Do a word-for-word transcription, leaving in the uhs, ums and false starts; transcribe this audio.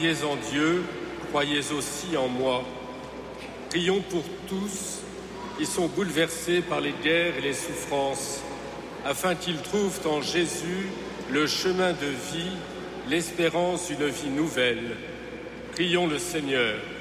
Croyez en Dieu, croyez aussi en moi. Prions pour tous qui sont bouleversés par les guerres et les souffrances, afin qu'ils trouvent en Jésus le chemin de vie, l'espérance d'une vie nouvelle. Prions le Seigneur.